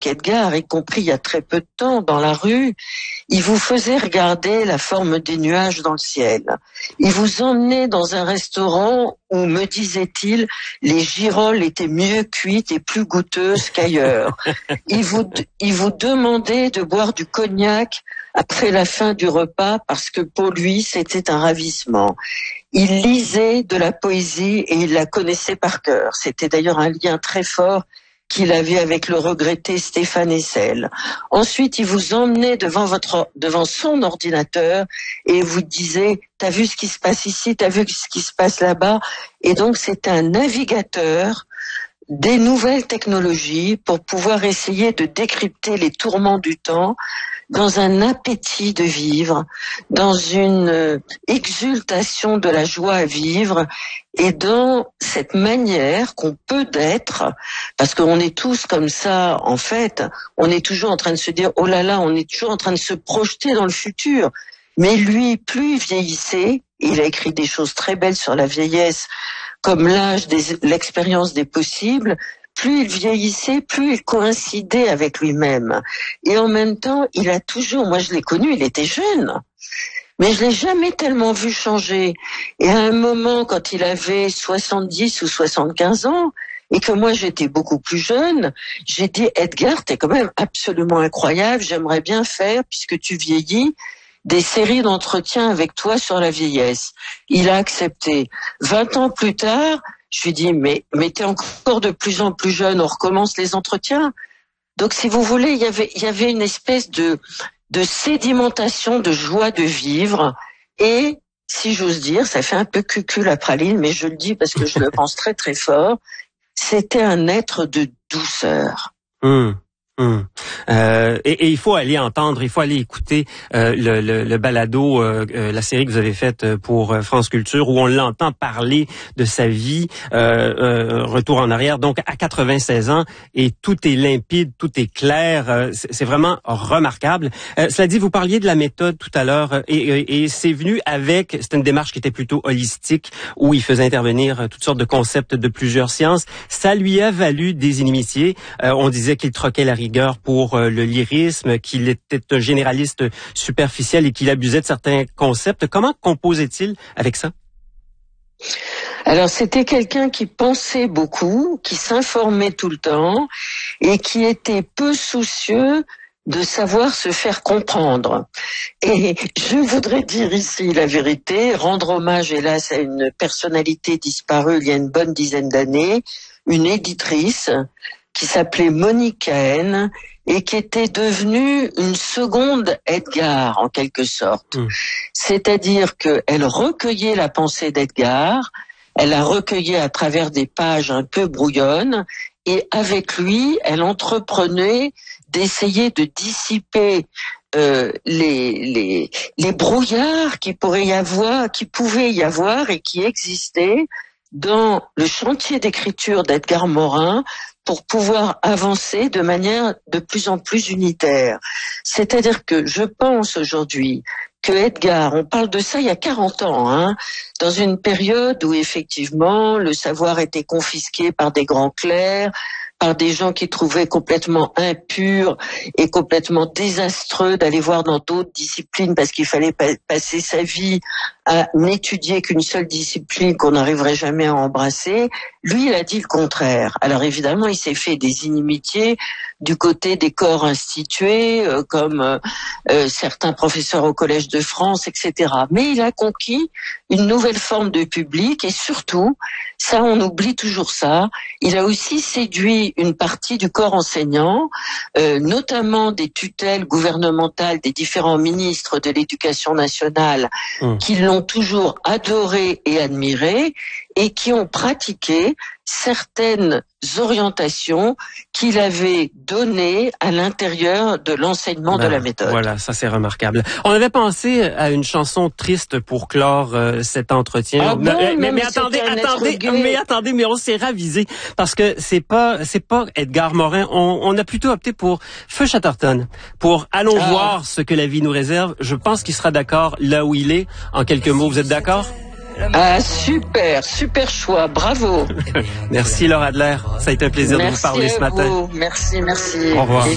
qu'Edgar, y compris il y a très peu de temps dans la rue, il vous faisait regarder la forme des nuages dans le ciel. Il vous emmenait dans un restaurant où, me disait-il, les girolles étaient mieux cuites et plus goûteuses qu'ailleurs. Il vous demandait de boire du cognac après la fin du repas parce que pour lui, c'était un ravissement. Il lisait de la poésie et il la connaissait par cœur. C'était d'ailleurs un lien très fort qu'il avait avec le regretté Stéphane Hessel. Ensuite, il vous emmenait devant son ordinateur et vous disait « T'as vu ce qui se passe ici, t'as vu ce qui se passe là-bas ?» Et donc, c'est un navigateur des nouvelles technologies pour pouvoir essayer de décrypter les tourments du temps dans un appétit de vivre, dans une exultation de la joie à vivre et dans cette manière qu'on peut d'être, parce qu'on est tous comme ça, en fait, on est toujours en train de se dire, oh là là, on est toujours en train de se projeter dans le futur. Mais lui, plus il vieillissait, il a écrit des choses très belles sur la vieillesse, comme l'âge, l'expérience des possibles, plus il vieillissait, plus il coïncidait avec lui-même. Et en même temps, il a toujours, moi je l'ai connu, il était jeune, mais je l'ai jamais tellement vu changer. Et à un moment, quand il avait 70 ou 75 ans, et que moi j'étais beaucoup plus jeune, j'ai dit, Edgar, t'es quand même absolument incroyable, j'aimerais bien faire, puisque tu vieillis, des séries d'entretiens avec toi sur la vieillesse. Il a accepté. 20 ans plus tard, je lui dis, mais t'es encore de plus en plus jeune, on recommence les entretiens. Donc, si vous voulez, il y avait une espèce de sédimentation de joie de vivre. Et, si j'ose dire, ça fait un peu cucul la praline, mais je le dis parce que je le pense très très fort, c'était un être de douceur. Et il faut aller entendre, il faut aller écouter le balado, la série que vous avez faite pour France Culture, où on l'entend parler de sa vie, retour en arrière, donc à 96 ans, et tout est limpide, tout est clair, c'est vraiment remarquable. Cela dit, vous parliez de la méthode tout à l'heure, et c'est venu avec, c'était une démarche qui était plutôt holistique, où il faisait intervenir toutes sortes de concepts de plusieurs sciences. Ça lui a valu des inimitiés. On disait qu'il troquait la rigueur pour le lyrisme, qu'il était un généraliste superficiel et qu'il abusait de certains concepts. Comment composait-il avec ça? Alors, c'était quelqu'un qui pensait beaucoup, qui s'informait tout le temps et qui était peu soucieux de savoir se faire comprendre. Et je voudrais dire ici la vérité, rendre hommage, hélas, à une personnalité disparue il y a une bonne dizaine d'années, une éditrice qui s'appelait Monique Cahen et qui était devenue une seconde Edgar, en quelque sorte. C'est-à-dire qu'elle recueillait la pensée d'Edgar, elle la recueillait à travers des pages un peu brouillonnes, et avec lui, elle entreprenait d'essayer de dissiper les brouillards qui pouvaient y avoir et qui existaient dans le chantier d'écriture d'Edgar Morin pour pouvoir avancer de manière de plus en plus unitaire. C'est-à-dire que je pense aujourd'hui que Edgar, on parle de ça il y a 40 ans, dans une période où effectivement le savoir était confisqué par des grands clercs, par des gens qui trouvaient complètement impur et complètement désastreux d'aller voir dans d'autres disciplines parce qu'il fallait passer sa vie à n'étudier qu'une seule discipline qu'on n'arriverait jamais à embrasser. Lui, il a dit le contraire. Alors évidemment, il s'est fait des inimitiés du côté des corps institués, comme certains professeurs au Collège de France, etc. Mais il a conquis une nouvelle forme de public et surtout, ça on oublie toujours ça, il a aussi séduit une partie du corps enseignant, notamment des tutelles gouvernementales des différents ministres de l'Éducation nationale qui l'ont toujours adoré et admiré et qui ont pratiqué certaines orientations qu'il avait données à l'intérieur de l'enseignement de la méthode. Voilà, ça c'est remarquable. On avait pensé à une chanson triste pour clore cet entretien. Ah bon, mais attendez, mais on s'est ravisé parce que c'est pas Edgar Morin. On a plutôt opté pour Feu Chatterton, pour Allons voir ce que la vie nous réserve. Je pense qu'il sera d'accord là où il est. En quelques mots, vous êtes d'accord? Ah, super choix, bravo. Merci Laure Adler, ça a été un plaisir de vous parler ce matin. Merci. Au revoir.